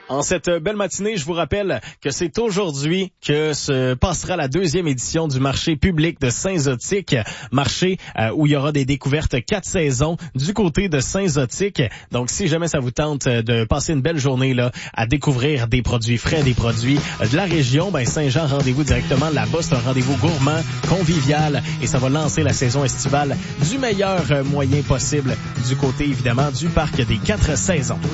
En cette belle matinée, je vous rappelle que c'est aujourd'hui que se passera la 2e édition du marché public de Saint-Zotique, marché où il y aura des découvertes 4 saisons du côté de Saint-Zotique. Donc, si jamais ça vous tente de passer une belle journée là à découvrir des produits frais, des produits de la région, ben Saint-Jean, rendez-vous directement là-bas. C'est un rendez-vous gourmand, convivial, et ça va lancer la saison estivale du meilleur moyen possible du côté, évidemment, du parc des 4 saisons.